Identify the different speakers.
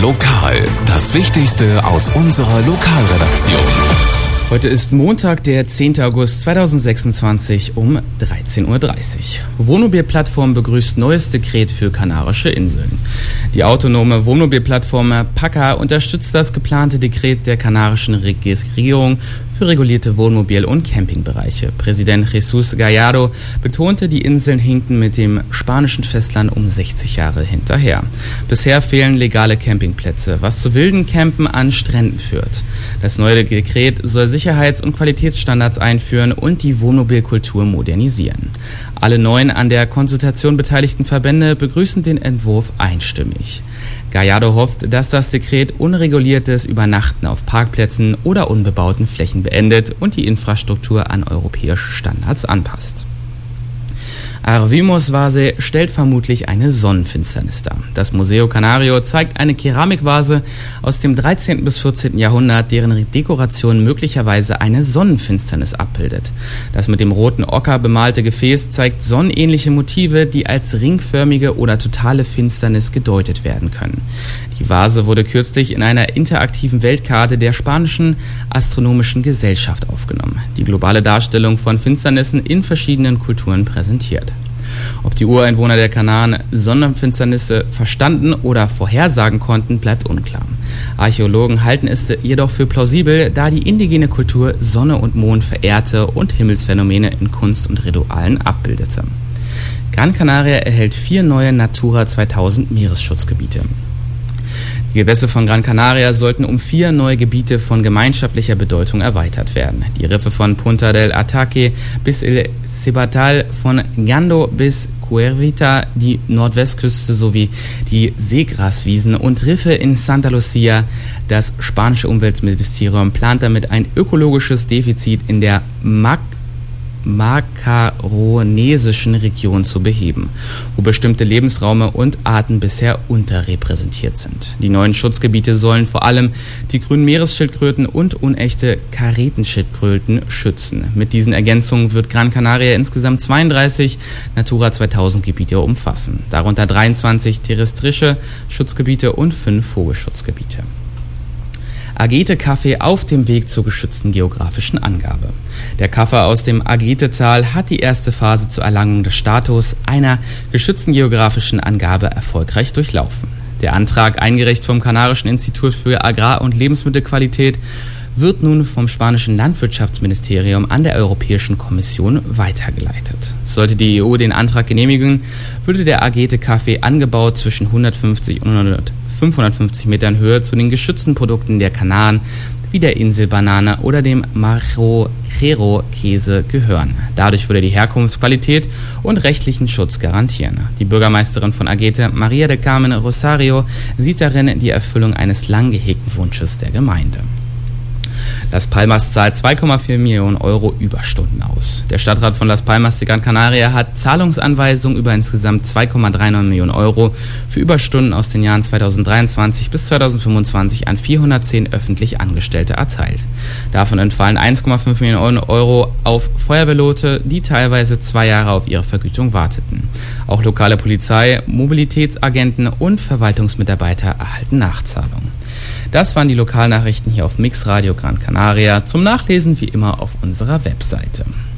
Speaker 1: Lokal, das Wichtigste aus unserer Lokalredaktion.
Speaker 2: Heute ist Montag, der 10. August 2026 um 13.30 Uhr. Wohnmobilplattform begrüßt neues Dekret für Kanarische Inseln. Die autonome Wohnmobilplattform PACA unterstützt das geplante Dekret der kanarischen Regierung für regulierte Wohnmobil- und Campingbereiche. Präsident Jesús Gallardo betonte, die Inseln hinken mit dem spanischen Festland um 60 Jahre hinterher. Bisher fehlen legale Campingplätze, was zu wilden Campen an Stränden führt. Das neue Dekret soll Sicherheits- und Qualitätsstandards einführen und die Wohnmobilkultur modernisieren. Alle 9 an der Konsultation beteiligten Verbände begrüßen den Entwurf einstimmig. Gallardo hofft, dass das Dekret unreguliertes Übernachten auf Parkplätzen oder unbebauten Flächen beendet und die Infrastruktur an europäische Standards anpasst. Arvimos Vase stellt vermutlich eine Sonnenfinsternis dar. Das Museo Canario zeigt eine Keramikvase aus dem 13. bis 14. Jahrhundert, deren Dekoration möglicherweise eine Sonnenfinsternis abbildet. Das mit dem roten Ocker bemalte Gefäß zeigt sonnenähnliche Motive, die als ringförmige oder totale Finsternis gedeutet werden können. Die Vase wurde kürzlich in einer interaktiven Weltkarte der spanischen Astronomischen Gesellschaft aufgenommen, die globale Darstellung von Finsternissen in verschiedenen Kulturen präsentiert. Ob die Ureinwohner der Kanaren Sonnenfinsternisse verstanden oder vorhersagen konnten, bleibt unklar. Archäologen halten es jedoch für plausibel, da die indigene Kultur Sonne und Mond verehrte und Himmelsphänomene in Kunst und Ritualen abbildete. Gran Canaria erhält 4 neue Natura 2000 Meeresschutzgebiete. Die Gewässer von Gran Canaria sollten um 4 neue Gebiete von gemeinschaftlicher Bedeutung erweitert werden. Die Riffe von Punta del Ataque bis El Cebatal, von Gando bis Cuervita, die Nordwestküste sowie die Seegraswiesen und Riffe in Santa Lucia. Das spanische Umweltministerium plant damit ein ökologisches Defizit in der makaronesischen Region zu beheben, wo bestimmte Lebensräume und Arten bisher unterrepräsentiert sind. Die neuen Schutzgebiete sollen vor allem die grünen Meeresschildkröten und unechte Karetenschildkröten schützen. Mit diesen Ergänzungen wird Gran Canaria insgesamt 32 Natura 2000 Gebiete umfassen, darunter 23 terrestrische Schutzgebiete und 5 Vogelschutzgebiete. Agete-Kaffee auf dem Weg zur geschützten geografischen Angabe. Der Kaffee aus dem Agete-Tal hat die erste Phase zur Erlangung des Status einer geschützten geografischen Angabe erfolgreich durchlaufen. Der Antrag, eingereicht vom Kanarischen Institut für Agrar- und Lebensmittelqualität, wird nun vom spanischen Landwirtschaftsministerium an der Europäischen Kommission weitergeleitet. Sollte die EU den Antrag genehmigen, würde der Agete-Kaffee angebaut zwischen 150 und 550 Metern Höhe zu den geschützten Produkten der Kanaren wie der Inselbanane oder dem Majorero-Käse gehören. Dadurch würde die Herkunftsqualität und rechtlichen Schutz garantieren. Die Bürgermeisterin von Agete, Maria del Carmen Rosario, sieht darin die Erfüllung eines lang gehegten Wunsches der Gemeinde. Las Palmas zahlt 2,4 Millionen Euro Überstunden aus. Der Stadtrat von Las Palmas de Gran Canaria hat Zahlungsanweisungen über insgesamt 2,39 Millionen Euro für Überstunden aus den Jahren 2023 bis 2025 an 410 öffentlich Angestellte erteilt. Davon entfallen 1,5 Millionen Euro auf Feuerwehrleute, die teilweise 2 Jahre auf ihre Vergütung warteten. Auch lokale Polizei, Mobilitätsagenten und Verwaltungsmitarbeiter erhalten Nachzahlungen. Das waren die Lokalnachrichten hier auf Mix Radio Gran Canaria. Zum Nachlesen wie immer auf unserer Webseite.